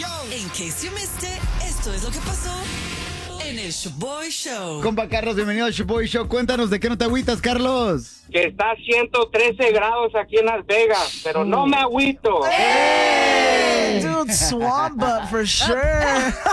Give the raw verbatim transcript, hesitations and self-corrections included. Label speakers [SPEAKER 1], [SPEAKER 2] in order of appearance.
[SPEAKER 1] En case you missed it, esto es lo que pasó en el Shaboy Show.
[SPEAKER 2] Compa Carlos, bienvenido al Shaboy Show. Cuéntanos de qué no te agüitas, Carlos.
[SPEAKER 3] Que está a ciento trece grados aquí en Las Vegas, pero no me agüito.
[SPEAKER 4] Dude, swamp butt for sure.